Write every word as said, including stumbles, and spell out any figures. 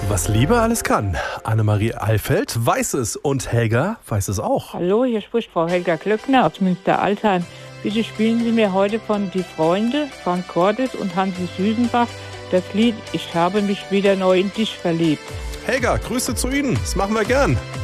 Was Liebe alles kann. Annemarie Eifeld weiß es und Helga weiß es auch. Hallo, hier spricht Frau Helga Klöckner aus Münster-Altheim. Bitte spielen Sie mir heute von Die Freunde, Frank Cordes und Hansi Süsenbach das Lied Ich habe mich wieder neu in dich verliebt. Helga, Grüße zu Ihnen. Das machen wir gern.